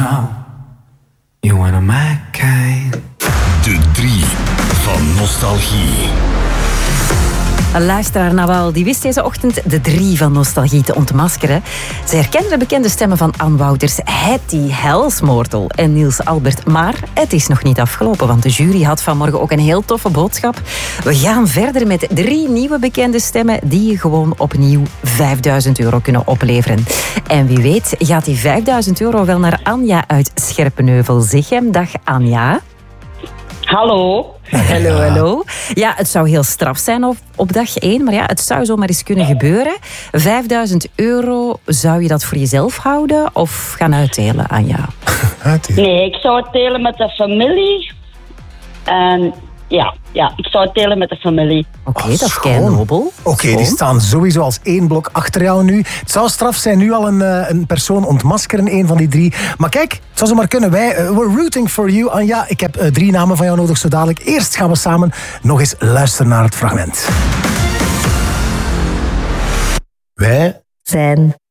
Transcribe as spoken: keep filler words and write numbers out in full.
know you wanna my kind. De drie van Nostalgie. Een luisteraar Nawal die wist deze ochtend de drie van Nostalgie te ontmaskeren. Ze herkende de bekende stemmen van Ann Wouters, Hetty Helsmoortel en Niels Albert. Maar het is nog niet afgelopen, want de jury had vanmorgen ook een heel toffe boodschap. We gaan verder met drie nieuwe bekende stemmen die je gewoon opnieuw vijfduizend euro kunnen opleveren. En wie weet gaat die vijfduizend euro wel naar Anja uit Scherpenheuvel. Zeg hem, dag Anja. Hallo. Hallo, hallo. Ja, het zou heel straf zijn op, op dag één, maar ja, het zou zomaar eens kunnen gebeuren. vijfduizend euro, zou je dat voor jezelf houden of gaan uitdelen, Anja? Nee, ik zou het delen met de familie. En ja, ja, ik zou het delen met de familie. Oké, okay, oh, dat is kei-nobel. Oké, okay, die staan sowieso als één blok achter jou nu. Het zou straf zijn nu al een, uh, een persoon ontmaskeren, één van die drie. Maar kijk, het zou zomaar kunnen. Wij, uh, we're rooting for you. Anja, ik heb uh, drie namen van jou nodig zo dadelijk. Eerst gaan we samen nog eens luisteren naar het fragment. Wij zijn